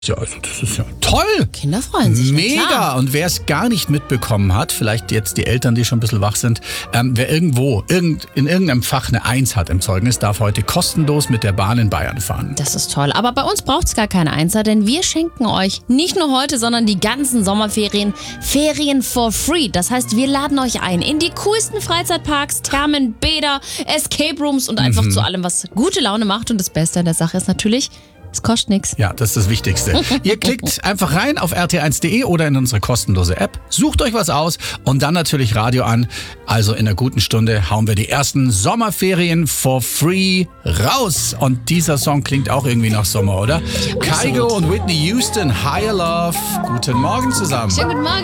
Ja, also das ist ja toll. Kinder freuen sich. Mega. Klar. Und wer es gar nicht mitbekommen hat, vielleicht jetzt die Eltern, die schon ein bisschen wach sind, wer in irgendeinem Fach eine 1 hat im Zeugnis, darf heute kostenlos mit der Bahn in Bayern fahren. Das ist toll. Aber bei uns braucht es gar keine Einser, denn wir schenken euch nicht nur heute, sondern die ganzen Sommerferien Ferien for free. Das heißt, wir laden euch ein in die coolsten Freizeitparks, Thermen, Bäder, Escape Rooms und einfach zu allem, was gute Laune macht. Und das Beste an der Sache ist natürlich, es kostet nichts. Ja, das ist das Wichtigste. Ihr klickt einfach rein auf rt1.de oder in unsere kostenlose App, sucht euch was aus und dann natürlich Radio an. Also in einer guten Stunde hauen wir die ersten Sommerferien for free raus. Und dieser Song klingt auch irgendwie nach Sommer, oder? Kygo und Whitney Houston, Higher Love. Guten Morgen zusammen. Schönen guten Morgen.